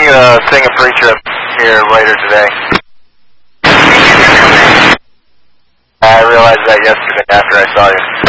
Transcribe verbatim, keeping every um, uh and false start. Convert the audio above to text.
gonna sing a pre-trip here later today. I realized that yesterday after I saw you.